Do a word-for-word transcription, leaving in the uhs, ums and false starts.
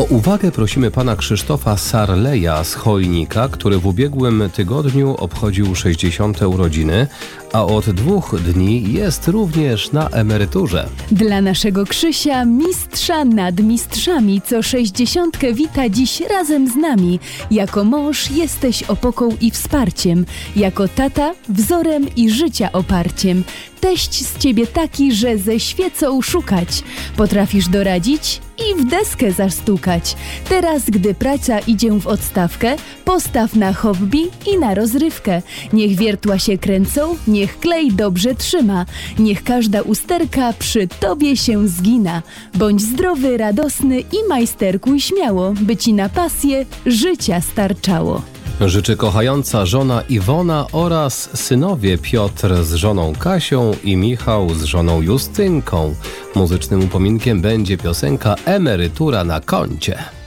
O uwagę prosimy pana Krzysztofa Sarleja z Chojnika, który w ubiegłym tygodniu obchodził sześćdziesiąte urodziny, a od dwóch dni jest również na emeryturze. Dla naszego Krzysia, mistrza nad mistrzami, co sześćdziesiątkę wita dziś razem z nami. Jako mąż jesteś opoką i wsparciem, jako tata wzorem i życia oparciem. Teść z ciebie taki, że ze świecą szukać. Potrafisz doradzić i w deskę zastukać. Teraz, gdy praca idzie w odstawkę, postaw na hobby i na rozrywkę. Niech wiertła się kręcą, niech klej dobrze trzyma. Niech każda usterka przy tobie się zgina. Bądź zdrowy, radosny i majsterkuj śmiało, by ci na pasję życia starczało. Życzy kochająca żona Iwona oraz synowie Piotr z żoną Kasią i Michał z żoną Justynką. Muzycznym upominkiem będzie piosenka Emerytura na koncie.